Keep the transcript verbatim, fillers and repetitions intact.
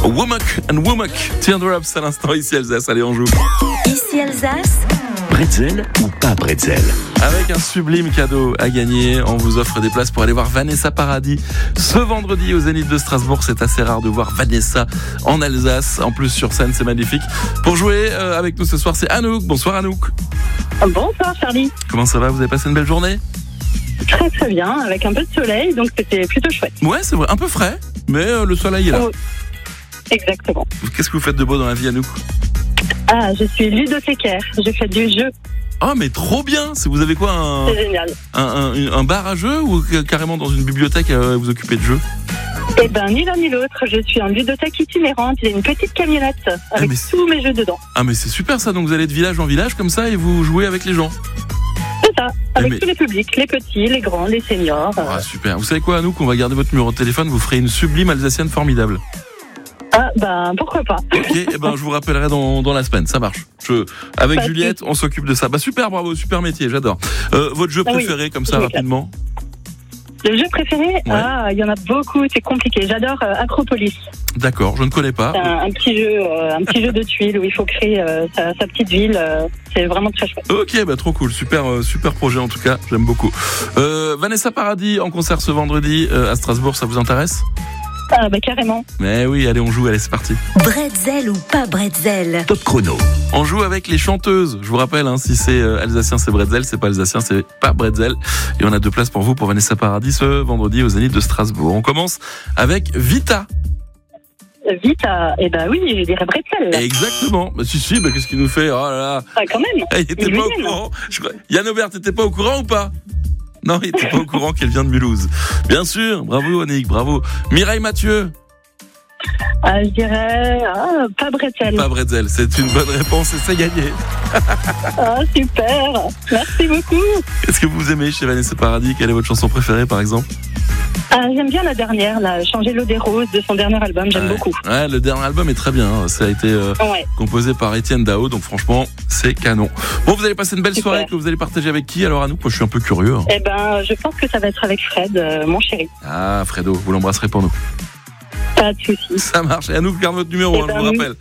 Womack and Womack, Teardrops à l'instant, ici Alsace, allez on joue. Ici Alsace. Bretzel ou pas bretzel? Avec un sublime cadeau à gagner, on vous offre des places pour aller voir Vanessa Paradis ce vendredi au Zénith de Strasbourg. C'est assez rare de voir Vanessa en Alsace, en plus sur scène, c'est magnifique. Pour jouer euh, avec nous ce soir, c'est Anouk. Bonsoir Anouk. Bonsoir Charlie. Comment ça va? Vous avez passé une belle journée? Très très bien, avec un peu de soleil, donc c'était plutôt chouette. Ouais, c'est vrai, un peu frais, mais euh, le soleil est là. Oh, exactement. Qu'est-ce que vous faites de beau dans la vie, Anouk? Ah, je suis ludothécaire, je fais du jeu. Oh, mais trop bien! Vous avez quoi, un, C'est génial. un, un, un bar à jeux ou carrément dans une bibliothèque à vous occuper de jeux? Eh ben, ni l'un ni l'autre, je suis en ludothèque itinérante, j'ai une petite camionnette avec mais tous mes jeux dedans. Ah, mais c'est super ça, donc vous allez de village en village comme ça et vous jouez avec les gens? C'est ça, avec mais... tous les publics, les petits, les grands, les seniors. Ah, super. Vous savez quoi, Anouk? On va garder votre numéro de téléphone, vous ferez une sublime alsacienne formidable. Ah, ben, pourquoi pas. Ok, eh ben, je vous rappellerai dans, dans la semaine, ça marche. Je, avec Pas Juliette, on s'occupe de ça. Bah, super, bravo, super métier, j'adore. Euh, votre jeu Ah oui, préféré, comme ça, je rapidement? Le jeu préféré? Ah, il y en a beaucoup, c'est compliqué. J'adore euh, Acropolis. D'accord, je ne connais pas. C'est un, un petit jeu, euh, un petit jeu de tuiles où il faut créer euh, sa, sa petite ville. Euh, c'est vraiment très chouette. Ok, bah trop cool, super, euh, super projet en tout cas, j'aime beaucoup. Euh, Vanessa Paradis en concert ce vendredi euh, à Strasbourg, ça vous intéresse? Ah, bah carrément. Mais oui, allez, on joue, allez, c'est parti. Bretzel ou pas bretzel? Top chrono. On joue avec les chanteuses. Je vous rappelle, hein, si c'est euh, alsacien, c'est bretzel, c'est pas alsacien, c'est pas bretzel. Et on a deux places pour vous pour Vanessa Paradis ce vendredi au Zénith de Strasbourg. On commence avec Vita. Vite, à... eh ben oui, je dirais bretzel. Exactement. Bah si, si, bah qu'est-ce qu'il nous fait? Oh là là. Ah, quand même. Il était Il pas au lui-même. courant. Je crois- Yann Aubert, t'étais pas au courant ou pas? Non, il était pas au courant qu'elle vient de Mulhouse. Bien sûr, bravo Annick, bravo. Mireille Mathieu. Ah, je dirais ah, pas bretzel. Pas bretzel, c'est une bonne réponse et c'est gagné. Ah, super. Merci beaucoup. Qu'est-ce que vous aimez chez Vanessa Paradis? Quelle est votre chanson préférée par exemple? Ah, j'aime bien la dernière, là, Changer l'eau des roses de son dernier album, j'aime Ouais. beaucoup. Ouais, le dernier album est très bien. hein. Ça a été euh, Ouais. composé par Étienne Dao, donc franchement, c'est canon. Bon, vous allez passer une belle Super. soirée que vous allez partager avec qui alors à nous? Moi, je suis un peu curieux. hein. Eh ben, je pense que ça va être avec Fred, euh, mon chéri. Ah, Fredo, vous l'embrasserez pour nous. Pas de soucis. Ça marche. Et à nous, garde votre numéro, Eh hein, ben, je vous rappelle.